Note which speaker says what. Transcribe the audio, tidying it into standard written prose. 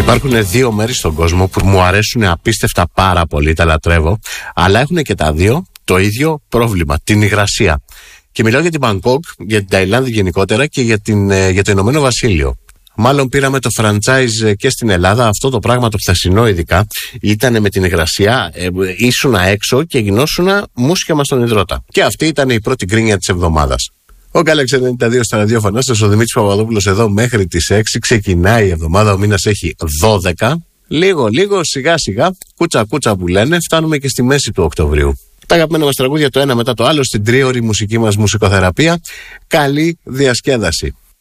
Speaker 1: Υπάρχουν δύο μέρη στον κόσμο που μου αρέσουν απίστευτα πάρα πολύ, τα λατρεύω, αλλά έχουν και τα δύο το ίδιο πρόβλημα, την υγρασία. Και μιλάω για την Μπαγκόκ, για την Ταϊλάνδη γενικότερα και για το Ηνωμένο Βασίλειο. Μάλλον πήραμε το franchise και στην Ελλάδα. Αυτό το πράγμα το χθεσινό ειδικά ήταν με την υγρασία. Ήσουνα έξω και γινόσουνα μουσια στον υδρότα. Και αυτή ήταν η πρώτη γκρίνια της εβδομάδας. Ο Galaxy 92 στα ραδιόφωνα σας, ο Δημήτρης Παπαδόπουλος εδώ μέχρι τις 6. Ξεκινάει η εβδομάδα, ο μήνας έχει 12. Λίγο, σιγά σιγά, κούτσα που λένε, φτάνουμε και στη μέση του Οκτωβρίου. Τα αγαπημένα μας τραγούδια το ένα μετά το άλλο στην 3ωρη μουσική μας μουσικοθεραπεία. Καλή διασκέδαση.